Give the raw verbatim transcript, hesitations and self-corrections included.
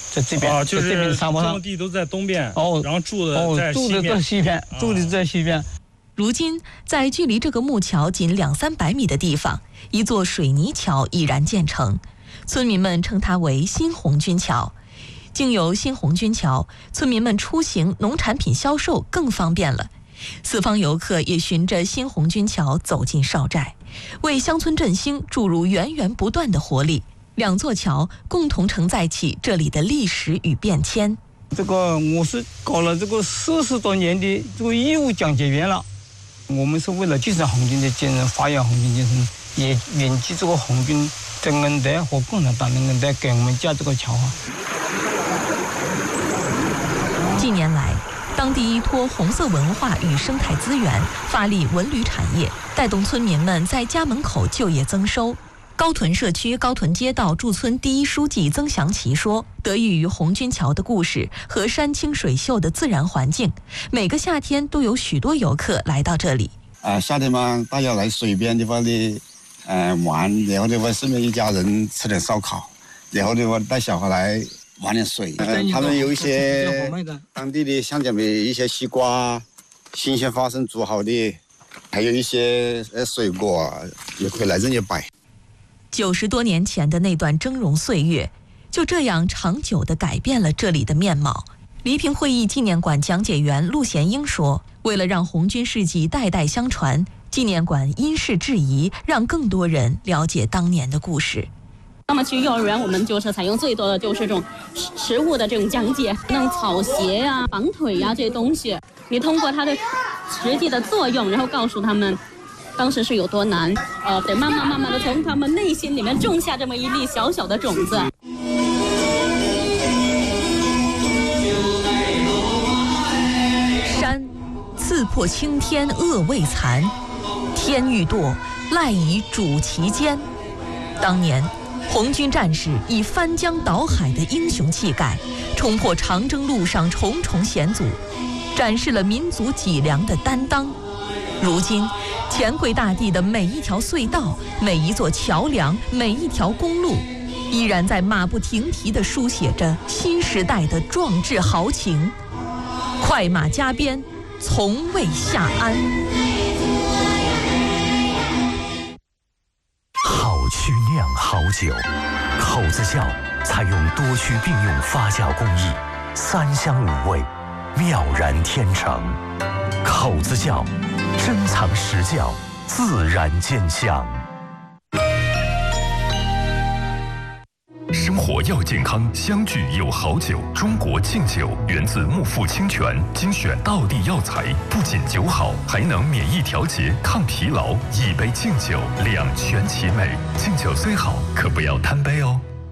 在这边， 啊，就是在这边沙漠上， 种地都在东边， 哦， 然后住的哦， 在住的在西边，住的在西边。 如今，在距离这个木桥仅两三百米的地方，一座水泥桥已然建成，村民们称它为新红军桥。经由新红军桥，村民们出行、农产品销售更方便了。四方游客也循着新红军桥走进少寨，为乡村振兴注入源源不断的活力。两座桥共同承载起这里的历史与变迁。 这个我是搞了这个四十多年的这个义务讲解员了。我们是为了继承红军的精神，发扬红军精神，也铭记这个红军的恩德和共产党的恩德，给我们架这个桥啊。 近年来，当地依托红色文化与生态资源，发力文旅产业，带动村民们在家门口就业增收。高屯社区高屯街道驻村第一书记曾祥奇说，得益于红军桥的故事和山清水秀的自然环境，每个夏天都有许多游客来到这里。 啊，夏天嘛，大家来水边地方的，呃，玩，然后的话，顺便一家人吃点烧烤，然后的话带小孩来玩点水。呃，他们有一些当地的香港的一些西瓜，新鲜花生煮好的，还有一些呃水果，也可以来这里摆。 九十多年前的那段峥嵘岁月，就这样长久地改变了这里的面貌。黎平会议纪念馆讲解员陆贤英说，为了让红军事迹代代相传，纪念馆因势制宜，让更多人了解当年的故事。 那么去幼儿园，我们就是采用最多的就是这种食物的这种讲解，那种草鞋呀、绑腿呀这些东西，你通过它的实际的作用，然后告诉他们当时是有多难，呃，得慢慢慢慢的从他们内心里面种下这么一粒小小的种子。 山刺破青天恶未残，天欲堕，赖以主其间。当年红军战士以翻江倒海的英雄气概，冲破长征路上重重险阻，展示了民族脊梁的担当。如今，乾贵大地的每一条隧道、每一座桥梁、每一条公路，依然在马不停蹄地书写着新时代的壮志豪情。快马加鞭，从未下鞍。 好曲酿好酒，口子窖采用多区并用发酵工艺，三香五味，妙然天成。口子窖，珍藏实窖，自然见香。 生活要健康，相聚有好酒。中国敬酒源自木富清泉，精选道地药材，不仅酒好，还能免疫调节、抗疲劳。一杯敬酒，两全其美。敬酒虽好，可不要贪杯哦。